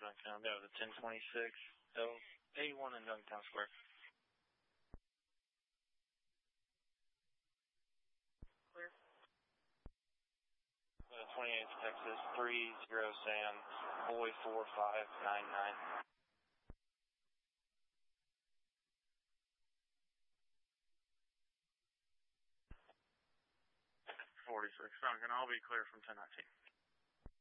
Youngstown. Go to 1026, 81 in Youngstown Square. Clear. 28 Texas, 30 Sam, Boy 4599. 46, Duncan, I'll be clear from 1019.